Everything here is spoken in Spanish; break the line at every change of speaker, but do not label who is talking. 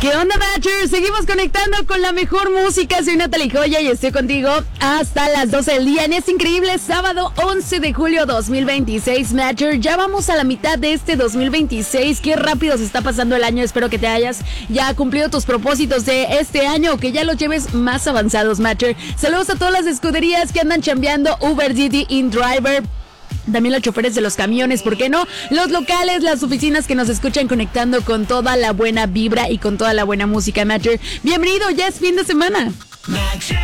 ¿Qué onda, Matcher? Seguimos conectando con la mejor música. Soy Natalie Joya y estoy contigo hasta las 12 del día en este increíble sábado 11 de julio 2026, Matcher. Ya vamos a la mitad de este 2026. Qué rápido se está pasando el año. Espero que te hayas ya cumplido tus propósitos de este año o que ya los lleves más avanzados, Matcher. Saludos a todas las escuderías que andan chambeando, Uber, Didi, InDriver. También los choferes de los camiones, ¿por qué no? Los locales, las oficinas que nos escuchan conectando con toda la buena vibra y con toda la buena música, Matcher. Bienvenido, ya es fin de semana.